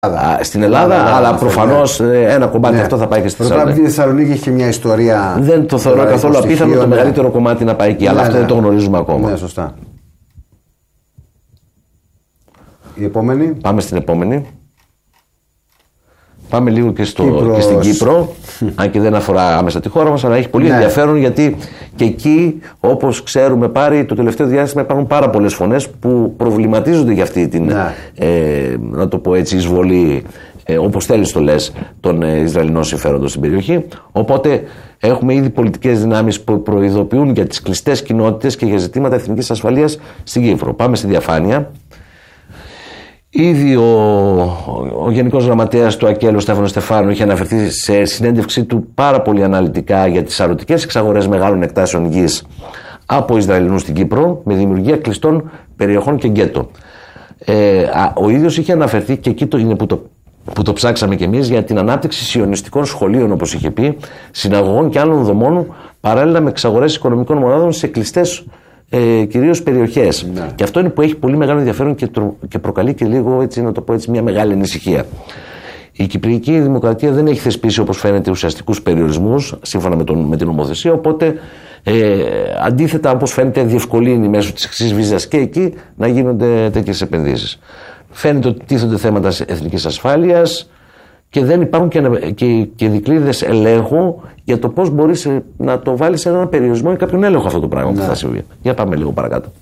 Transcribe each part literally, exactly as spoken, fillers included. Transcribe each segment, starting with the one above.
Στην Ελλάδα, αλλά, αλλά προφανώς ναι. ένα κομμάτι ναι. αυτό θα πάει και στη Θεσσαλονίκη. Η Θεσσαλονίκη έχει μια ιστορία. Δεν το θεωρώ καθόλου απίθανο το μεγαλύτερο ναι. κομμάτι να πάει εκεί, ναι, αλλά αυτό ναι. δεν το γνωρίζουμε ακόμα. Ναι, σωστά. Η επόμενη. Πάμε στην επόμενη. Πάμε λίγο και, στο, και στην Κύπρο, αν και δεν αφορά άμεσα τη χώρα μας, αλλά έχει πολύ ναι. ενδιαφέρον γιατί και εκεί, όπως ξέρουμε πάρει, το τελευταίο διάστημα υπάρχουν πάρα πολλές φωνές που προβληματίζονται για αυτή την, ναι. ε, να το πω έτσι, εισβολή, ε, όπως θέλεις το λες, των ε, Ισραηλινών συμφέροντων στην περιοχή. Οπότε έχουμε ήδη πολιτικές δυνάμεις που προειδοποιούν για τις κλειστές κοινότητες και για ζητήματα εθνικής ασφαλείας στην Κύπρο. Πάμε στη διαφάνεια. Ήδη ο, ο, ο Γενικός Γραμματέας του ΑΚΕΛ, ο Στέφανος Στεφάνου, είχε αναφερθεί σε συνέντευξή του πάρα πολύ αναλυτικά για τις σαρωτικές εξαγορές μεγάλων εκτάσεων γης από Ισραηλινούς στην Κύπρο με δημιουργία κλειστών περιοχών και γκέτο. Ε, ο ίδιος είχε αναφερθεί, και εκεί το είναι που το, που το ψάξαμε κι εμείς, για την ανάπτυξη σιωνιστικών σχολείων, όπως είχε πει, συναγωγών και άλλων δομών, παράλληλα με εξαγορές οικονομικών μονάδων σε κλειστές Ε, κυρίως περιοχές. Ναι. Και αυτό είναι που έχει πολύ μεγάλο ενδιαφέρον και, τρο, και προκαλεί και λίγο, έτσι, να το πω έτσι, μια μεγάλη ανησυχία. Η Κυπριακή Δημοκρατία δεν έχει θεσπίσει, όπως φαίνεται, ουσιαστικούς περιορισμούς σύμφωνα με, τον, με την νομοθεσία, οπότε ε, αντίθετα, όπως φαίνεται, διευκολύνει μέσω της χρυσής βίζας και εκεί να γίνονται τέτοιες επενδύσεις. Φαίνεται ότι τίθενται θέματα εθνικής ασφάλειας και δεν υπάρχουν και, και, και δικλείδες ελέγχου για το πώς μπορείς να το βάλεις σε έναν περιορισμό ή κάποιον έλεγχο αυτό το πράγμα, ναι, που θα συμβεί. Για πάμε λίγο παρακάτω.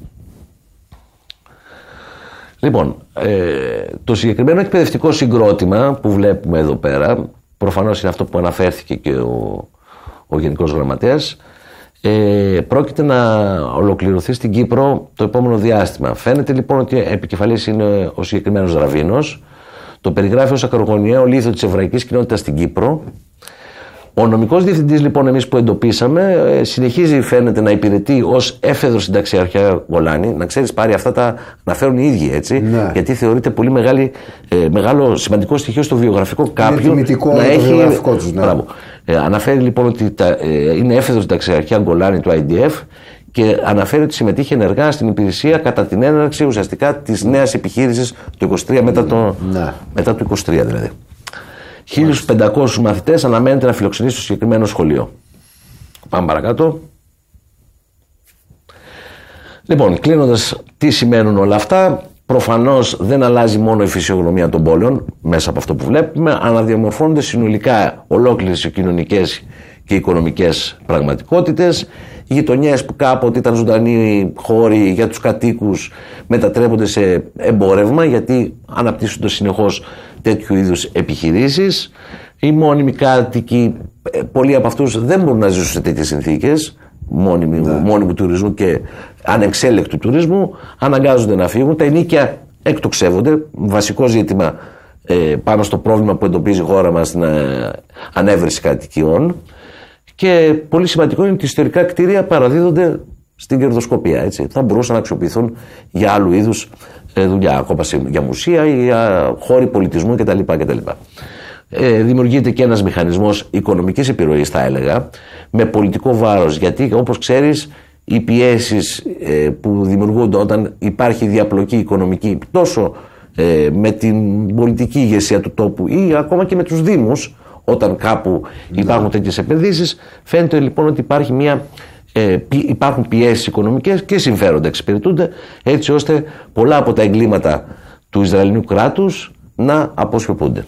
Λοιπόν, ε, το συγκεκριμένο εκπαιδευτικό συγκρότημα που βλέπουμε εδώ πέρα, προφανώς είναι αυτό που αναφέρθηκε και ο, ο Γενικός Γραμματέας, ε, πρόκειται να ολοκληρωθεί στην Κύπρο το επόμενο διάστημα. Φαίνεται λοιπόν ότι επικεφαλής είναι ο συγκεκριμένος Ραβίνος. Το περιγράφει ως ακρογωνιαίο λίθο της εβραϊκής κοινότητας στην Κύπρο. Ο νομικός διευθυντής λοιπόν, εμείς που εντοπίσαμε, συνεχίζει φαίνεται να υπηρετεί ως έφεδρο συνταξιαρχία Γκολάνη. Να ξέρεις, πάρει αυτά τα αναφέρουν οι ίδιοι, έτσι, ναι, γιατί θεωρείται πολύ μεγάλη, ε, μεγάλο σημαντικό στοιχείο στο βιογραφικό κάποιου. Είναι τιμητικό να το έχει... βιογραφικό τους, ναι. ε, αναφέρει λοιπόν ότι τα, ε, είναι έφεδρο συνταξιαρχία Γκολάνη του άι ντι εφ και αναφέρει ότι συμμετείχε ενεργά στην υπηρεσία κατά την έναρξη ουσιαστικά της νέας επιχείρησης του είκοσι τρία, μετά το, ναι, μετά το είκοσι τρία δηλαδή. χίλιους πεντακόσιους μαθητές αναμένεται να φιλοξενήσει στο συγκεκριμένο σχολείο. Πάμε παρακάτω. Λοιπόν, κλείνοντας, τι σημαίνουν όλα αυτά. Προφανώς δεν αλλάζει μόνο η φυσιογνωμία των πόλεων μέσα από αυτό που βλέπουμε, αναδιαμορφώνονται συνολικά ολόκληρες οι κοινωνικές και οικονομικές πραγματικότητες. Οι γειτονιές που κάποτε ήταν ζωντανοί χώροι για τους κατοίκους μετατρέπονται σε εμπόρευμα, γιατί αναπτύσσονται συνεχώς τέτοιου είδους επιχειρήσεις. Οι μόνιμοι κάτοικοι, πολλοί από αυτούς δεν μπορούν να ζήσουν σε τέτοιες συνθήκες μόνιμου, ναι, μόνιμου τουρισμού και ανεξέλεκτου τουρισμού, αναγκάζονται να φύγουν. Τα ενοίκια εκτοξεύονται, βασικό ζήτημα ε, πάνω στο πρόβλημα που εντοπίζει η χώρα μας, την ε, ανέβρεση κατοικιών. Και πολύ σημαντικό είναι ότι ιστορικά κτίρια παραδίδονται στην κερδοσκοπία. Έτσι. Θα μπορούσαν να αξιοποιηθούν για άλλου είδους ε, δουλειά, ακόμα για μουσεία ή για χώροι πολιτισμού κτλ. κτλ. Ε, δημιουργείται και ένας μηχανισμός οικονομικής επιρροής, θα έλεγα, με πολιτικό βάρος. Γιατί, όπως ξέρεις, οι πιέσεις ε, που δημιουργούνται όταν υπάρχει διαπλοκή οικονομική, τόσο ε, με την πολιτική ηγεσία του τόπου ή ακόμα και με τους δήμους, όταν κάπου υπάρχουν, ναι, τέτοιες επενδύσεις, φαίνεται λοιπόν ότι υπάρχει μια, ε, υπάρχουν πιέσεις οικονομικές και συμφέροντα εξυπηρετούνται, έτσι ώστε πολλά από τα εγκλήματα του Ισραηλινού κράτους να αποσιωπούνται.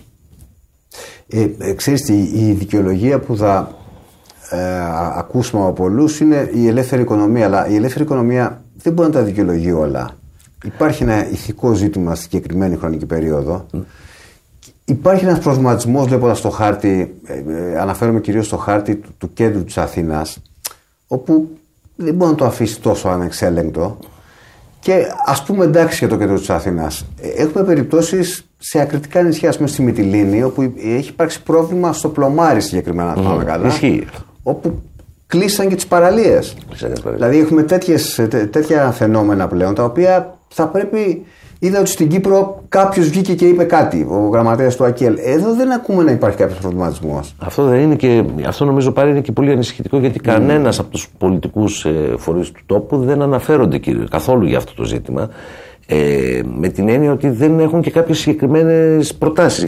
Ε, ε, ξέρεις, η, η δικαιολογία που θα ε, ακούσουμε από πολλούς είναι η ελεύθερη οικονομία, αλλά η ελεύθερη οικονομία δεν μπορεί να τα δικαιολογεί όλα. Υπάρχει ένα ηθικό ζήτημα στη συγκεκριμένη χρονική περίοδο. Mm. Υπάρχει ένας προβληματισμός, βλέποντας το χάρτη, ε, ε, αναφέρομαι κυρίως στο χάρτη του, του κέντρου της Αθήνας, όπου δεν μπορεί να το αφήσει τόσο ανεξέλεγκτο. Και ας πούμε, εντάξει, για το κέντρο της Αθήνας, έχουμε περιπτώσεις σε ακριτικά νησιά, ας πούμε στη Μυτιλήνη, όπου έχει υπάρξει πρόβλημα στο πλωμάρι συγκεκριμένα, mm, πάμε καλά, ισχύει, όπου κλείσαν και τις παραλίες. Δηλαδή έχουμε τέτοιες, τέ, τέτοια φαινόμενα πλέον, τα οποία θα πρέπει... Είδα ότι στην Κύπρο κάποιος βγήκε και είπε κάτι, ο γραμματέας του ΑΚΕΛ. Εδώ δεν ακούμε να υπάρχει κάποιος προβληματισμός. Αυτό δεν είναι και, αυτό νομίζω πάλι είναι και πολύ ανησυχητικό, γιατί mm. κανένας από τους πολιτικούς ε, φορείς του τόπου δεν αναφέρονται κύριε, καθόλου για αυτό το ζήτημα. Ε, με την έννοια ότι δεν έχουν και κάποιες συγκεκριμένες προτάσεις.